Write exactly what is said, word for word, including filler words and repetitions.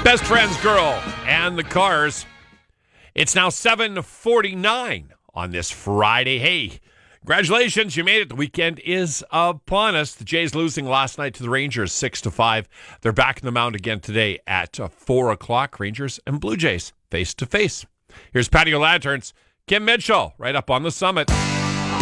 Best Friends Girl and the Cars. It's now seven forty-nine on this Friday. Hey, congratulations, you made it. The weekend is upon us. The Jays losing last night to the Rangers six to five. They're back in the mound again today at uh, four o'clock. Rangers and Blue Jays face to face. Here's Patio Lanterns. Kim Mitchell right up on the summit.